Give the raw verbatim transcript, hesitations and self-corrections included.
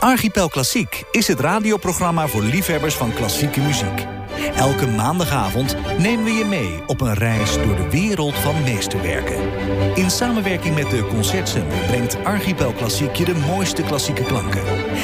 Archipel Klassiek is het radioprogramma voor liefhebbers van klassieke muziek. Elke maandagavond nemen we je mee op een reis door de wereld van meesterwerken. In samenwerking met de Concertzender brengt Archipel Klassiek je de mooiste klassieke klanken.